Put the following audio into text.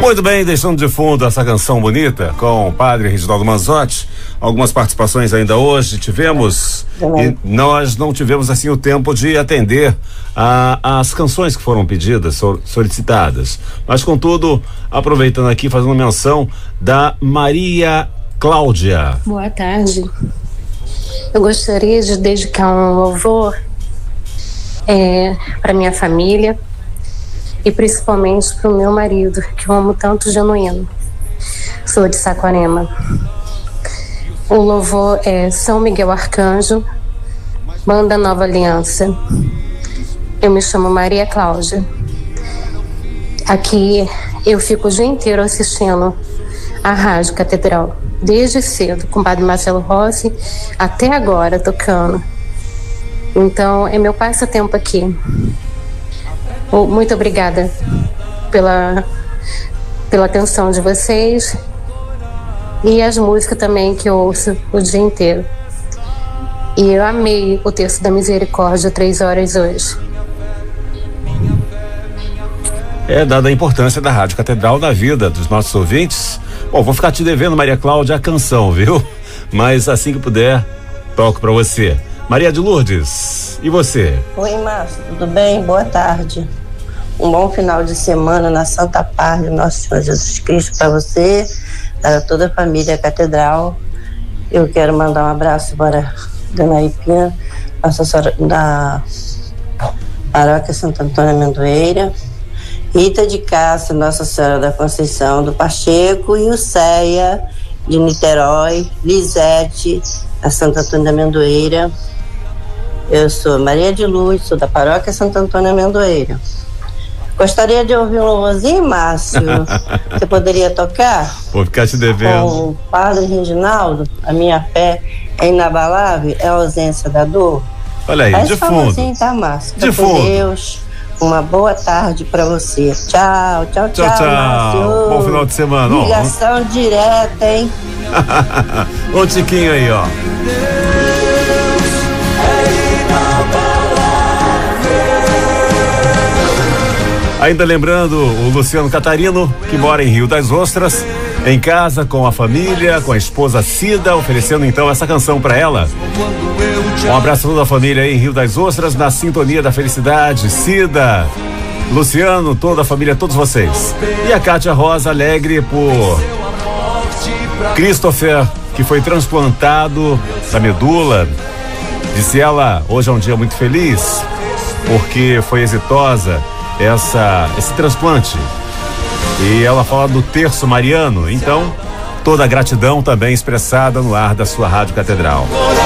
Muito bem, deixando de fundo essa canção bonita com o padre Reginaldo Manzotti. Algumas participações ainda hoje tivemos e nós não tivemos assim o tempo de atender as canções que foram pedidas, solicitadas. Mas contudo, aproveitando aqui, fazendo menção da Maria Cláudia. Boa tarde. Eu gostaria de dedicar um louvor para minha família e principalmente para o meu marido, que eu amo tanto, Genuíno. Sou de Saquarema. O louvor é São Miguel Arcanjo, Banda Nova Aliança. Eu me chamo Maria Cláudia. Aqui eu fico o dia inteiro assistindo a Rádio Catedral, desde cedo, com o padre Marcelo Rossi, até agora tocando. Então é meu passatempo aqui. Muito obrigada pela atenção de vocês e as músicas também que eu ouço o dia inteiro. E eu amei o texto da Misericórdia, 3 horas hoje. Dada a importância da Rádio Catedral na vida dos nossos ouvintes. Bom, vou ficar te devendo, Maria Cláudia, a canção, viu? Mas assim que puder, toco pra você. Maria de Lourdes, e você? Oi, Márcio, tudo bem? Boa tarde. Um bom final de semana na Santa Paz de Nosso Senhor Jesus Cristo para você, para toda a família Catedral. Eu quero mandar um abraço para Dona Ipinha, Nossa Senhora da Paróquia Santo Antônio Amendoeira, Rita de Castro, Nossa Senhora da Conceição do Pacheco, e o Ceia de Niterói, Lisete, a Santo Antônio da Amendoeira. Eu sou Maria de Luz, sou da Paróquia Santo Antônio Amendoeira. Gostaria de ouvir um louvorzinho, Márcio? Você poderia tocar? Vou ficar te devendo. Com o padre Reginaldo, a minha fé é inabalável, é a ausência da dor. Olha aí, de fundo. Tá, Márcio? De fundo. Deus, uma boa tarde pra você. Tchau, tchau, tchau, Tchau. Márcio. Bom final de semana. Ligação direta, hein? Ô Tiquinho aí, ó. Ainda lembrando o Luciano Catarino, que mora em Rio das Ostras, em casa com a família, com a esposa Cida, oferecendo então essa canção para ela. Um abraço a toda a família aí em Rio das Ostras, na sintonia da felicidade. Cida, Luciano, toda a família, todos vocês. E a Kátia Rosa, alegre por Christopher, que foi transplantado da medula. Disse ela, hoje é um dia muito feliz, porque foi exitosa esse transplante. E ela fala do terço mariano, então toda a gratidão também expressada no ar da sua Rádio Catedral.